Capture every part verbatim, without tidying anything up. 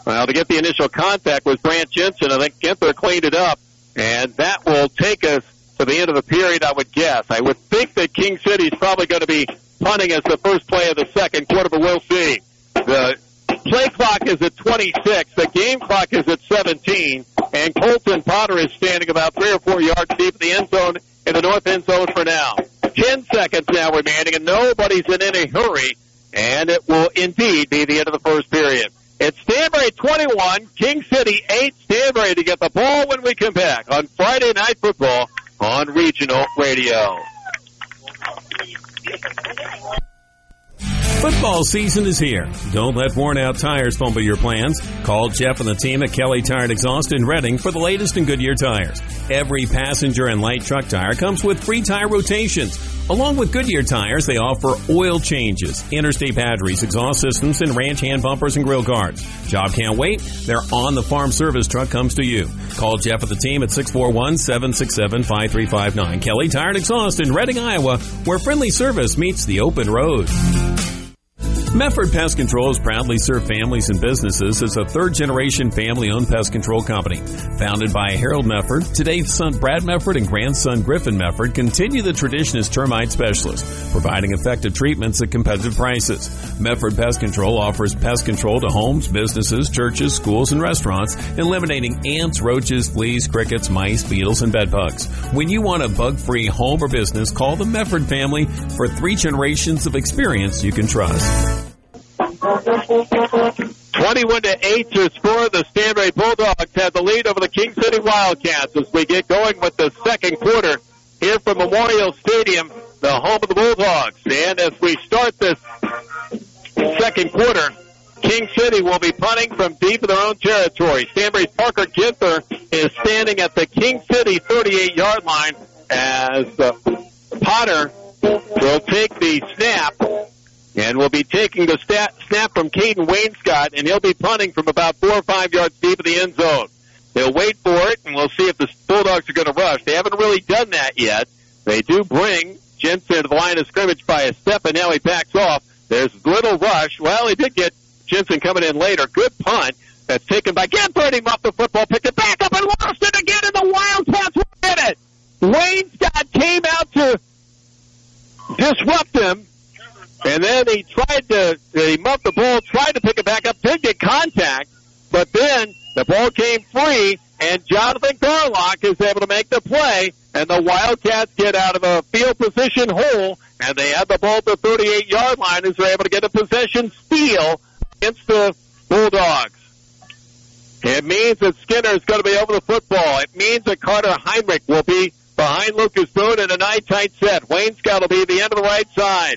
Well, to get the initial contact was Brant Jensen. I think Ginther cleaned it up, and that will take us to the end of the period, I would guess. I would think that King City's probably going to be punting as the first play of the second quarter, but we'll see. The play clock is at twenty-six. The game clock is at seventeen, and Colton Potter is standing about three or four yards deep in the end zone, in the north end zone for now. Ten seconds now remaining, and nobody's in any hurry, and it will indeed be the end of the first period. It's Stanbury twenty-one, King City eight. Stanbury to get the ball when we come back on Friday Night Football on Regional Radio. Football season is here. Don't let worn-out tires fumble your plans. Call Jeff and the team at Kelly Tire and Exhaust in Reading for the latest in Goodyear tires. Every passenger and light truck tire comes with free tire rotations. Along with Goodyear tires, they offer oil changes, interstate batteries, exhaust systems, and ranch hand bumpers and grill guards. Job can't wait? Their on-the-farm service truck comes to you. Call Jeff and the team at six four one, seven six seven, five three five nine. Kelly Tire and Exhaust in Reading, Iowa, where friendly service meets the open road. Mefford Pest Control has proudly served families and businesses as a third-generation family-owned pest control company. Founded by Harold Mefford, today's son Brad Mefford and grandson Griffin Mefford continue the tradition as termite specialists, providing effective treatments at competitive prices. Mefford Pest Control offers pest control to homes, businesses, churches, schools, and restaurants, eliminating ants, roaches, fleas, crickets, mice, beetles, and bed bugs. When you want a bug-free home or business, call the Mefford family for three generations of experience you can trust. twenty-one to eight to score. The Stanbury Bulldogs have the lead over the King City Wildcats as we get going with the second quarter here from Memorial Stadium, the home of the Bulldogs. And as we start this second quarter, King City will be punting from deep in their own territory. Stanbury's Parker Ginther is standing at the King City thirty-eight-yard line as uh, Potter will take the snap. And we'll be taking the stat, snap from Caden Wainscott, and he'll be punting from about four or five yards deep in the end zone. They'll wait for it, and we'll see if the Bulldogs are going to rush. They haven't really done that yet. They do bring Jensen to the line of scrimmage by a step, and now he backs off. There's little rush. Well, he did get Jensen coming in later. Good punt. That's taken by Ginther. He muffed the football, picked it back up, and lost it again, and the Wildcats will get it. Wainscott came out to disrupt him. And then he tried to, he muffed the ball, tried to pick it back up, did get contact, but then the ball came free, and Jonathan Garlock is able to make the play, and the Wildcats get out of a field position hole, and they have the ball at the thirty-eight-yard line as they're able to get a possession steal against the Bulldogs. It means that Skinner is going to be over the football. It means that Carter Heinrich will be behind Lucas Boone in a nine-tight set. Wainscott will be at the end of the right side.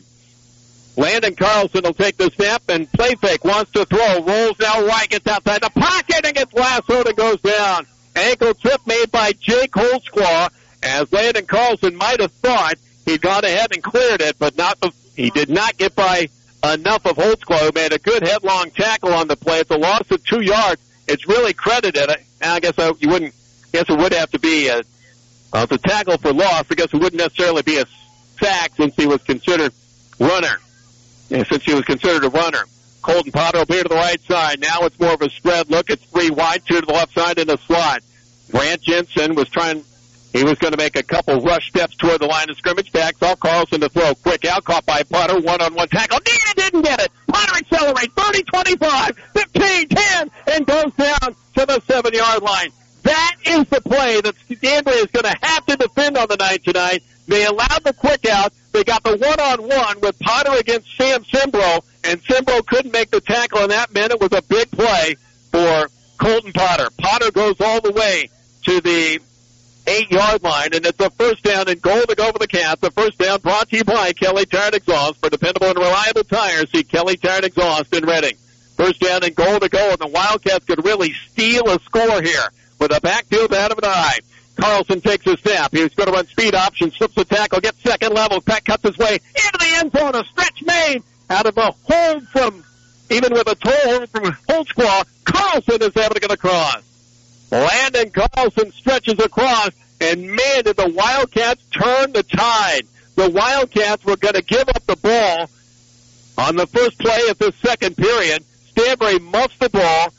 Landon Carlson will take the snap, and play fake wants to throw. Rolls now right, gets outside the pocket, and gets lassoed and goes down. Ankle trip made by Jake Holtzclaw, as Landon Carlson might have thought he'd gone ahead and cleared it, but not the, he did not get by enough of Holtzclaw, who made a good headlong tackle on the play. It's a loss of two yards. It's really credited. I guess I, you wouldn't, I guess it would have to be a, uh, the tackle for loss. I guess it wouldn't necessarily be a sack since he was considered runner. And since he was considered a runner. Colton Potter will be to the right side. Now it's more of a spread look. It's three wide, two to the left side in the slot. Grant Jensen was trying, he was going to make a couple rush steps toward the line of scrimmage. Backs off Carlson to throw. Quick out, caught by Potter. One-on-one tackle. Needed, didn't get it. Potter accelerates. thirty, twenty-five, fifteen, ten, and goes down to the seven-yard line. That is the play that Stanbury is going to have to defend on the night tonight. They allowed the quick out. They got the one-on-one with Potter against Sam Simbro, and Simbro couldn't make the tackle, and that meant it was a big play for Colton Potter. Potter goes all the way to the eight-yard line, and it's a first down and goal to go for the Cats. The first down brought to you by Kelly Tire and Exhaust. For dependable and reliable tires, see Kelly Tire and Exhaust in Reading. First down and goal to go, and the Wildcats could really steal a score here with a backfield out of an eye. Carlson takes a snap. He's going to run speed option, slips the tackle, gets second level. Pat cuts his way into the end zone. A stretch made out of a hold from, even with a toe hold from Holtzclaw. Carlson is able to get across. Landon Carlson stretches across, and man, did the Wildcats turn the tide. The Wildcats were going to give up the ball on the first play of this second period. Stanbury muffs the ball.